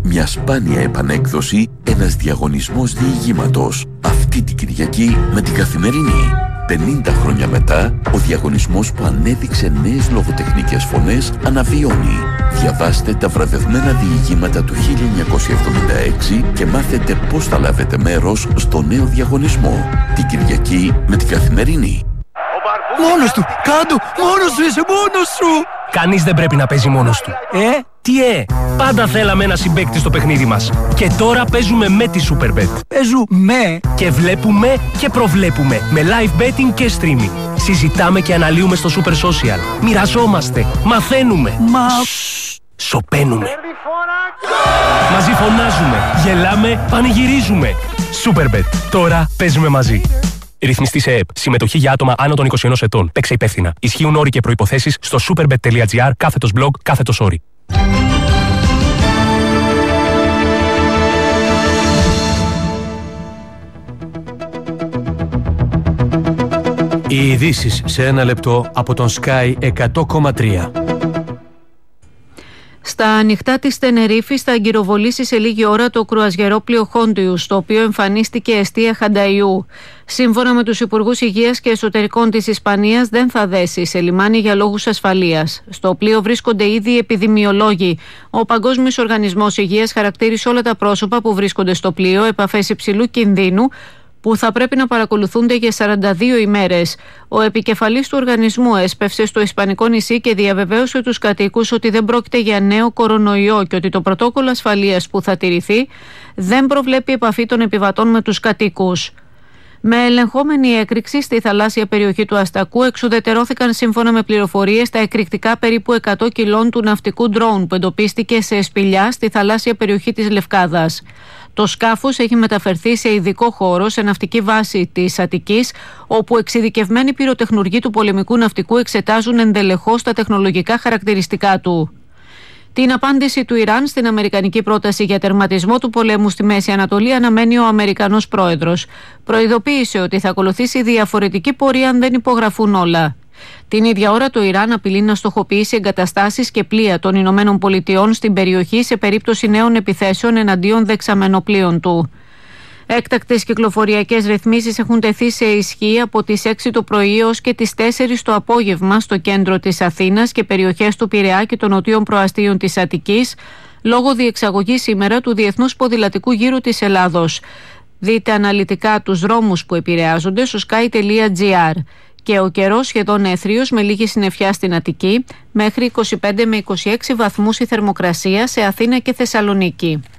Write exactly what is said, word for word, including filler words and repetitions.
Μια σπάνια επανέκδοση, ένας διαγωνισμός διηγήματος. Αυτή την Κυριακή με την Καθημερινή. πενήντα χρόνια μετά, ο διαγωνισμός που ανέδειξε νέες λογοτεχνικές φωνές αναβιώνει. Διαβάστε τα βραβευμένα διηγήματα του χίλια εννιακόσια εβδομήντα έξι και μάθετε πώς θα λάβετε μέρος στο νέο διαγωνισμό. Την Κυριακή με την Καθημερινή. Μόνος του! Κάντο! Μόνος σου! Είσαι μόνος σου! Κανείς δεν πρέπει να παίζει μόνος του. Ε? Τι ε! Πάντα θέλαμε ένα συμπαίκτη στο παιχνίδι μας. Και τώρα παίζουμε με τη Superbet. Παίζουμε! Και βλέπουμε και προβλέπουμε. Με live betting και streaming. Συζητάμε και αναλύουμε στο Super Social. Μοιραζόμαστε. Μαθαίνουμε. Μα... Σωπαίνουμε. Μαζί φωνάζουμε. Γελάμε. Πανηγυρίζουμε. Superbet. Τώρα παίζουμε μαζί. Ρυθμιστή σε ΕΕΠ. Συμμετοχή για άτομα άνω των είκοσι ένα ετών. Παίξε υπεύθυνα. Ισχύουν όροι και προϋποθέσεις στο superbet.gr κάθετος blog κάθετος όροι. Οι ειδήσεις σε ένα λεπτό από τον Sky εκατό κόμμα τρία. Στα ανοιχτά της Τενερίφης θα αγκυροβολήσει σε λίγη ώρα το κρουαζιερόπλοιο Χόντιους, στο οποίο εμφανίστηκε εστία Χανταϊού. Σύμφωνα με τους Υπουργούς Υγείας και Εσωτερικών της Ισπανίας, δεν θα δέσει σε λιμάνι για λόγους ασφαλείας. Στο πλοίο βρίσκονται ήδη επιδημιολόγοι. Ο Παγκόσμιος Οργανισμός Υγείας χαρακτήρισε όλα τα πρόσωπα που βρίσκονται στο πλοίο επαφές υψηλού κινδύνου, που θα πρέπει να παρακολουθούνται για σαράντα δύο ημέρες. Ο επικεφαλής του οργανισμού έσπευσε στο Ισπανικό νησί και διαβεβαίωσε τους κατοίκους ότι δεν πρόκειται για νέο κορονοϊό και ότι το πρωτόκολλο ασφαλείας που θα τηρηθεί δεν προβλέπει επαφή των επιβατών με τους κατοίκους. Με ελεγχόμενη έκρηξη στη θαλάσσια περιοχή του Αστακού εξουδετερώθηκαν σύμφωνα με πληροφορίες τα εκρηκτικά περίπου εκατό κιλών του ναυτικού ντρόουν που εντοπίστηκε σε σπηλιά στη θαλάσσια περιοχή της Λευκάδας. Το σκάφος έχει μεταφερθεί σε ειδικό χώρο σε ναυτική βάση της Αττικής, όπου εξειδικευμένοι πυροτεχνουργοί του πολεμικού ναυτικού εξετάζουν ενδελεχώς τα τεχνολογικά χαρακτηριστικά του. Την απάντηση του Ιράν στην αμερικανική πρόταση για τερματισμό του πολέμου στη Μέση Ανατολή αναμένει ο Αμερικανός πρόεδρος. Προειδοποίησε ότι θα ακολουθήσει διαφορετική πορεία αν δεν υπογραφούν όλα. Την ίδια ώρα το Ιράν απειλεί να στοχοποιήσει εγκαταστάσεις και πλοία των Ηνωμένων Πολιτειών στην περιοχή σε περίπτωση νέων επιθέσεων εναντίον δεξαμενοπλοίων του. Έκτακτες κυκλοφοριακές ρυθμίσεις έχουν τεθεί σε ισχύ από τις έξι το πρωί έως και τις τέσσερις το απόγευμα στο κέντρο της Αθήνας και περιοχές του Πειραιά και των νοτίων προαστίων της Αττικής, λόγω διεξαγωγής σήμερα του Διεθνούς Ποδηλατικού Γύρου της Ελλάδος. Δείτε αναλυτικά τους δρόμους που επηρεάζονται στο sky τελεία gr. Και ο καιρός σχεδόν έθριος με λίγη συννεφιά στην Αττική, μέχρι είκοσι πέντε με είκοσι έξι βαθμούς η θερμοκρασία σε Αθήνα και Θεσσαλονίκη.